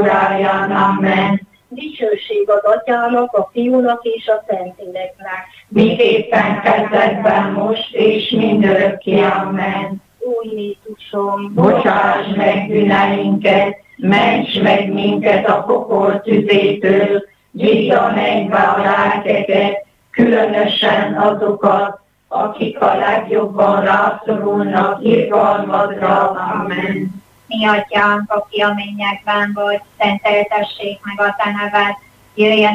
óráján. Amen. Dicsőség az Atyának, a Fiúnak és a Szentléleknek. Miképpen kezdetben, most és mindörökké. Amen. Ó Jézusom, Bocsáss meg bűneinket, ments meg minket a pokol tüzétől, vidd a mennybe a lelkeket, különösen azokat, akik a legjobban rászorulnak irgalmadra. Amen. Mi Atyánk, aki a mennyekben vagy, szenteltessék meg a te neved, jöjjön